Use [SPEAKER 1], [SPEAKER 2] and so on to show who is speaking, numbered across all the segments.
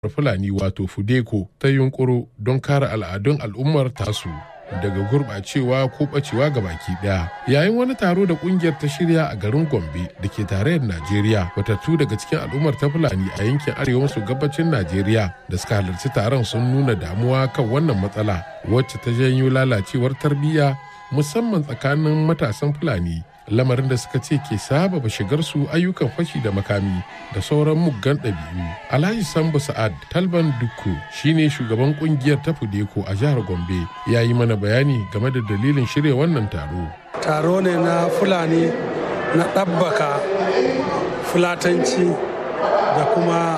[SPEAKER 1] Fulani wato Fudeko ta yunkuro don kare al'adun al'ummar tasu daga gurɓacewa ko ɓacewa ga baki ɗaya. Yayin wani taro da ƙungiyar ta shirya a garin Gombe da ke tarayyar Najeriya, watattu daga cikin al'ummar ta Fulani a yankin arewa maso gabacin Najeriya da suka halarci taron sun nuna damuwa kan wannan matsala wacce ta janyo lalacewar tarbiyya musamman tsakanin matasan Fulani. Lamarin da suka ce ke sababa shigar su ayyukan fashi da makami da sauran muggan ɗabi'u. Alhaji Sambo Sa'ad Talban Dukku shine shugaban kungiyar ta Fudeko a jihar Gombe, ya yi mana bayani game da dalilin shirya wannan taro.
[SPEAKER 2] Taro ne na Fulani na ɗabbaka fulatanci da kuma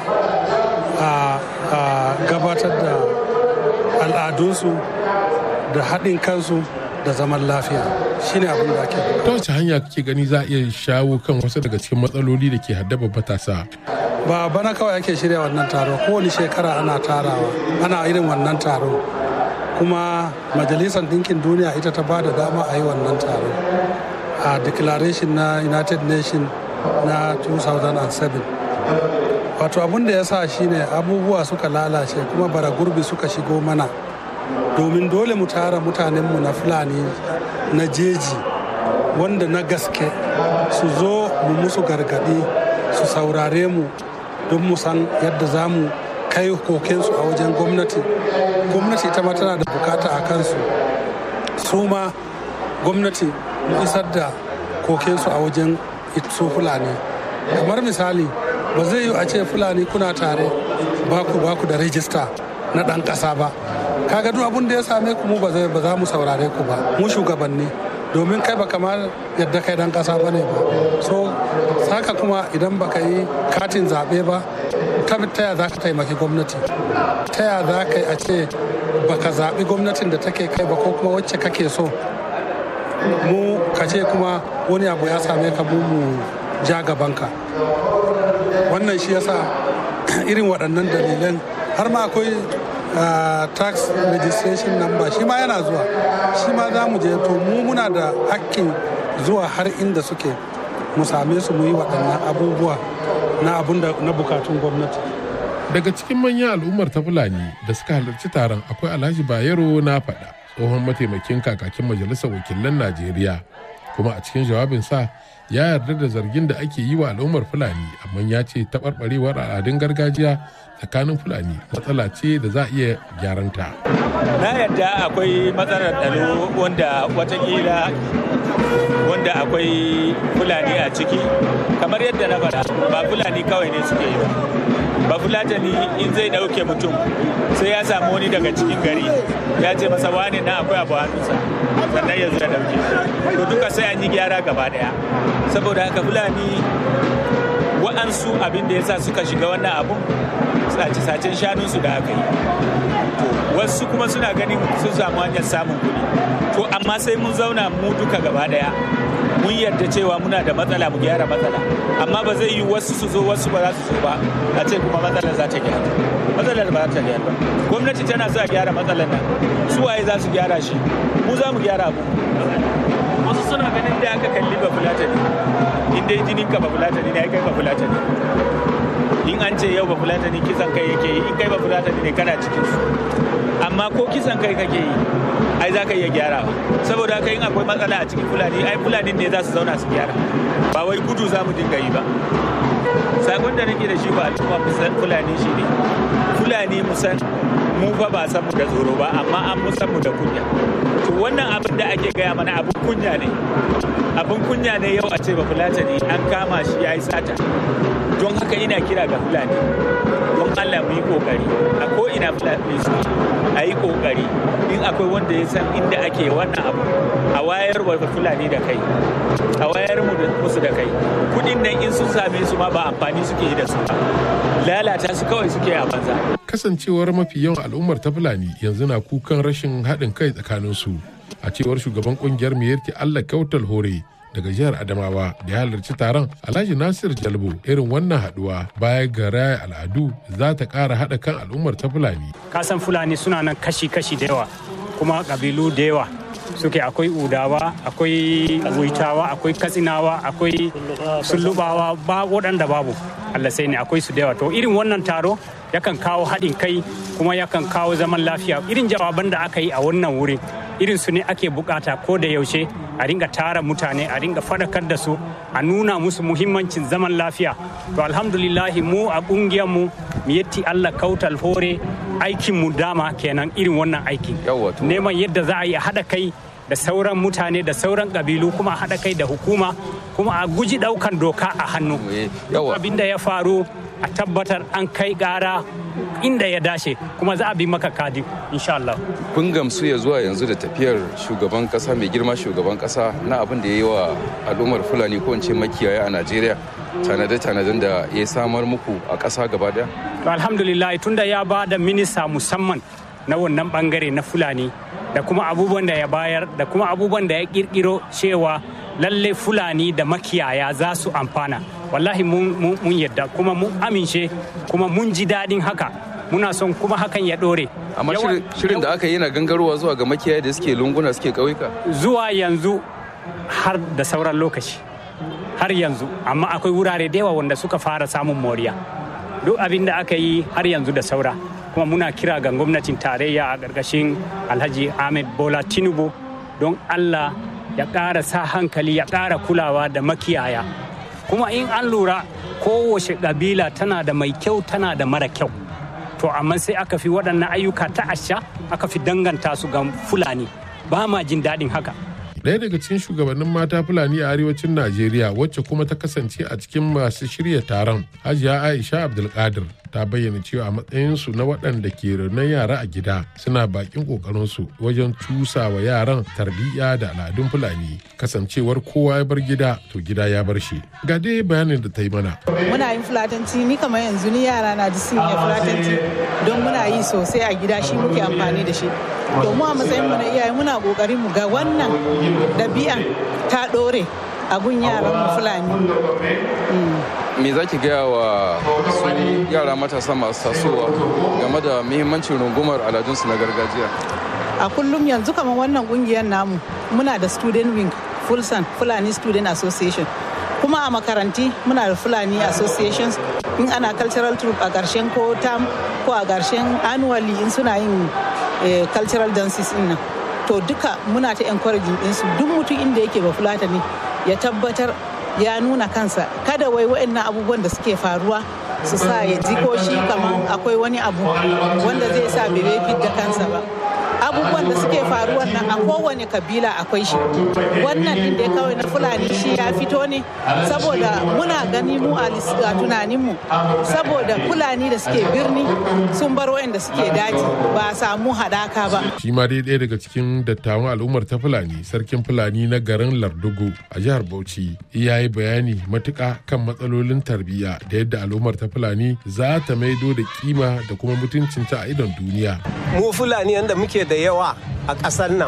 [SPEAKER 2] gabatar da al'adunsu da haɗin kansu da zaman lafiya shine abin da ake.
[SPEAKER 1] Ta wace hanya kake gani za a iya shawo kan wasu daga cikin matsaloli da ke haddaba matasa?
[SPEAKER 2] Ba bana kawai ake shirya wannan taro, kowane shekara ana tarawa, ana irin wannan taro, kuma majalisar ɗinkin duniya ita ta ba da dama a yi wannan taro a declaration na United Nations na 2007. Wato abin da ya sa shine abubuwa suka lalace kuma bara gurbi suka shigo mana, domin dole mu tara mutanenmu na Fulani na jeji wanda na gaske su zo mu musu gargadi su saurare mu don mu san yadda za mu kai kokensu a wajen gwamnati. Gwamnati ita ma tana da bukata a kansu, su ma gwamnati mu isar da kokensu a wajen su Fulani. Kamar misali, ba zai yi a ce Fulani kuna tare baku da rajista na ɗan ƙasa ba. Kaga duk abin da ya same ku mu ba za mu saurare ku ba, mu shugabanni, domin kai ba kamar yadda kai dan kasa bane ba. So saka kuma idan baka yi katin zaɓe ba, ta ya za ka taimaki gwamnati, ta ya za ka yi a ce baka zaɓi gwamnatin da take kai ba ko kuma wacce kake so, mu ka ce kuma wani abu ya same ka mu ja gabanka. Wannan shi yasa irin waɗannan dalilan har ma akwai tax registration number shi ma yana zuwa, shi ma za mu je, to mu muna da hakkin zuwa har inda suke mu same su mu yi waɗannan abubuwa na bukatun gwamnati.
[SPEAKER 1] Daga cikin manyan al'ummar ta Fulani da suka halarci taron akwai Alhaji Bayero na faɗa, tsohon mataimakin kakakin majalisar wakilan Najeriya, kuma a cikin jawabinsa ya yarda da zargin da ake yi wa al'ummar Fulani, amma ya ce taɓarɓarewar al'adun gargajiya tsakanin Fulani matsala ce da za a iya gyaranta.
[SPEAKER 3] Na yarda akwai matsalar tsaro wanda akwai Fulani a ciki, kamar yadda na faɗa ba Fulani kawai ne suke yi ba Fulatani in zai ɗauke mutum sai ya samu wani daga cikin gari ya ce masa wane na akwai abu hannunsa sannan ya zo ya ɗauke, to duka sai an yi gyara gaba ɗaya. Saboda haka Fulani wa'ansu abin da ya sa suka shiga wannan abun sace-sacen shanunsu da aka yi, wasu kuma suna ganin sun samu hanyar samun kuɗi. To amma sai mun zauna mu duka gaba ɗaya mun yarda cewa muna da matsala, mu gyara matsala, amma ba zai yi wasu su zo wasu ba za su zo ba a ce kuma matsalar za ta gyara. Matsalar ba za ta gyara ba. Gwamnati tana so a gyara matsalar nan, su waye za su gyara shi? Mu za mu gyara abu. Wasu suna ganin da aka kalli ba Fulatani, in dai jinin ka ba Fulatani ne, kai ba Fulatani. In an ce yau ba Fulatani kisan kai yake yi, in kai ba Fulatani ne kana cikin su. Amma ko kisan kai kake yi, ai za ka iya gyara. Saboda haka in akwai matsala a cikin Fulani, ai Fulani ne za su zauna su gyara, ba wai gudu za mu dinga yi ba. Sakon da nake da shi ba al'umma Fulani shi ne, Fulani musan mu fa ba san mu da tsoro ba, amma an musan mu da kunya. To wannan abin da ake gaya mana abin kunya ne, abin kunya ne yau a ce ba Fulatani an kama shi ya yi sata. Don haka ina kira ga Fulani, don Allah mu yi kokari a ko ina Fulani su a yi kokari, in akwai wanda ya san inda ake wannan abu a wayar wa Fulani da kai, a wayar musu da kai. Kudin nan in sun same su ma ba amfani suke yi da su ba, lalata su kawai suke a banza.
[SPEAKER 1] Kasancewar mafi yawan al'ummar ta Fulani yanzu na kukan rashin haɗin kai tsakanin su, a cewar shugaban kungiyar Miyarki Allah Kautal Hore daga jihar Adamawa da ya halarci taron, Alhaji Nasir Jalbo, irin wannan haduwa baya ga raya al'adu za ta ƙara haɗa kan al'ummar ta Fulani.
[SPEAKER 4] Kasan Fulani suna nan kashi-kashi da yawa, kuma ƙabilu da yawa suke, akwai Udawa, akwai Wuitawa, akwai Katsinawa, akwai Sullubawa, ba waɗanda babu Allah sai ne, akwai su da yawa. To irin wannan taro yakan kawo haɗin kai kuma yakan kawo zaman lafiya. Irin jawaban da aka yi a wannan wurin irin su ne ake bukata ko da yaushe a ringa tara mutane, a ringa faɗakar da su, a nuna musu muhimmancin zaman lafiya. To alhamdulillahi mu a ƙungiyar mu yetti Allah kautal hore aikin mu dama kenan irin wannan aikin. Neman yadda za a yi haɗa kai da sauran mutane da sauran ƙabilu, kuma a haɗa kai da hukuma, kuma a guji ɗaukan doka a hannu. Abin da ya faru a tabbatar an kai gara inda ya dace, kuma za a bi maka kadi insha Allah.
[SPEAKER 5] Kun gamsu ya zuwa yanzu da tafiyar shugaban kasa, mai girma shugaban kasa, na abin da ya yi wa al'ummar Fulani ko ce makiyaya a Najeriya, tanade-tanaden da ya samar muku a ƙasa gaba daya?
[SPEAKER 4] To alhamdulillah, tunda ya ba da minista musamman na wannan bangare na Fulani, da kuma abubuwan da ya bayar, da kuma abubuwan da ya kirkiro cewa lalle Fulani da makiyaya za su amfana. Wallahi mun yadda, kuma mun amince, kuma mun ji daɗin haka. Muna son kuma hakan ya ɗore.
[SPEAKER 5] Amma shirin da aka yi na gangarowa zuwa ga makiyaya da suke lunguna, suke ƙauyuka?
[SPEAKER 4] Zuwa yanzu har da sauran lokaci, har yanzu, amma akwai wurare da yawa wanda suka fara samun moriya. Duk abin da aka yi har yanzu da saura. Kuma muna kira ga gwamnatin tarayya a ƙarƙashin Alhaji Ahmed Bola Tinubu don Allah ya ƙara sa hankali, ya ƙara kulawa da makiyaya. Kuma in an lura, kowace ƙabila tana da mai kyau, tana da mara kyau. To amma sai aka fi waɗannan ayyuka ta asha, aka fi danganta su ga Fulani. Ba ma jin daɗin haka.
[SPEAKER 1] Ɗaya daga cikin shugabannin mata Fulani a arewacin Najeriya, wacce kuma ta kasance a cikin masu shirya taron, Hajiya Aisha Abdulkadir, ta bayyana cewa a matsayinsu na waɗanda ke renon yara a gida suna bakin ƙoƙarinsu wajen cusa wa yaran tarbiyya da al'adun Fulani. Kasancewar kowa ya bar gida, to gida ya bar shi. Ga dai bayanin da ta yi mana.
[SPEAKER 6] Muna yin Fulatanci, ni kamar yanzu ni yara na ji sun yi Fulatanci don muna yi sosai a gida, shi muke amfani da shi. To mu a matsayin mu na iyaye muna ƙoƙarin mu ga wannan ɗabi'an ta ɗore a gun yaran mu Fulani.
[SPEAKER 5] Me za ki gaya wa su yara matasa masu tasowa game da muhimmancin rungumar aladunsu na gargajiya?
[SPEAKER 6] A kullum yanzu kamar wannan kungiyar namu muna da student wing Fulsan, Fulani Student Association. Kuma a makaranti muna da Fulani Associations. In ana cultural troupe a ƙarshen ko term ko a ƙarshen annually in suna yin cultural dances in nan. To duka muna ta encouraging ɗinsu, duk mutum inda yake ba Fulatani ya tabbatar ya nuna kansa, kada wai waɗannan abubuwan da suke faruwa su sa ya ji ko shi kamar akwai wani abu wanda zai sa bai fidda kansa ba. Abubuwan da suke faruwa nan a kowane kabila akwai shi. Wannan din da kawai na Fulani shi ya fito ne saboda muna gani mu a tunaninmu, saboda Fulani da suke birni sun bar wayanda suke daji ba a samu hadaka ba.
[SPEAKER 1] Shi ma dai ɗaya daga cikin dattawan al'ummar ta Fulani, sarkin Fulani na garin Lardugu a jihar Bauchi, ya yi bayani matuƙa kan matsalolin tarbiyya da yadda al'ummar ta Fulani za ta maido da kima da kuma mutuncinta a idon duniya.
[SPEAKER 7] Mu Fulani yanda muke da yawa a ƙasar nan,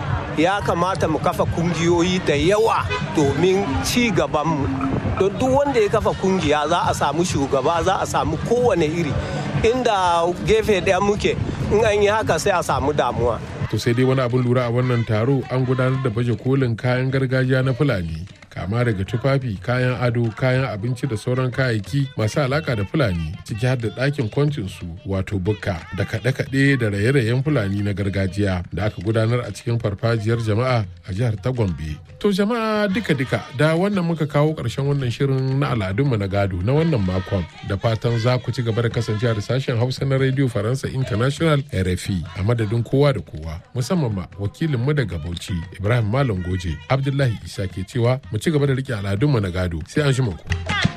[SPEAKER 7] ya kamata mu kafa kungiyoyi da yawa domin ci gabanmu. Don duk wanda ya kafa kungiya za a samu shugaba, za a samu kowane iri. Inda gefe ɗaya muke, in an yi haka sai a samu damuwa.
[SPEAKER 1] To sai dai wani abin lura a wannan taro, an gudanar da baje kolin kayan gargajiya na Fulani, kama daga tufafi, kayan ado, kayan abinci da sauran kayayyaki masu alaka da Fulani, ciki har da ɗakin kwancinsu wato bukka, da kaɗe-kaɗe da raye-rayen Fulani na gargajiya da aka gudanar a cikin farfajiyar jama'a a jihar ta Gombe. To jama'a duka-duka da wannan muka kawo ƙarshen wannan shirin na al'adunmu na gado na wannan makon, da fatan za ku ci gaba da kasancewa da sashen Hausa na Radio Faransa International RFI a madadin kowa da kowa, musamman ma wakilinmu daga Bauchi Ibrahim Malam Goje. Abdullahi Isa ke cewa mu ci gaba da rike al'adunmu na gado, sai an shi ku.